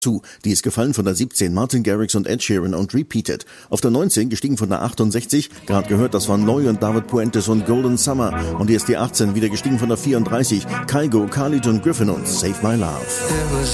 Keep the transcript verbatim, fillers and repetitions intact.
zu. Die ist gefallen von der siebzehn, Martin Garrix und Ed Sheeran und Repeated. Auf der neunzehn, gestiegen von der achtundsechzig, gerade gehört, das waren Neu und David Puentes und Golden Summer. Und hier ist die achtzehn, wieder gestiegen von der vierunddreißig, Kygo, Khalid und Griffin und Save My Love.